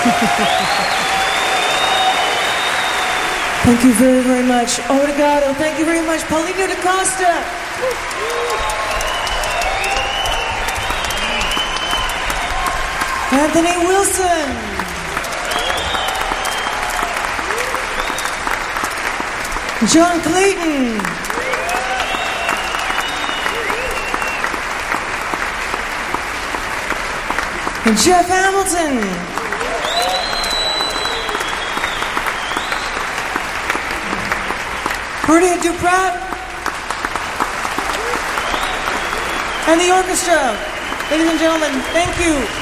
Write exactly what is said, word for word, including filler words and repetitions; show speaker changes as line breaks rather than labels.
Thank you very, very much. Obrigado. Thank you very much. Paulinho da Costa. Anthony Wilson. John Clayton. And Jeff Hamilton. Bernie Duprat. And the orchestra. Ladies and gentlemen, thank you.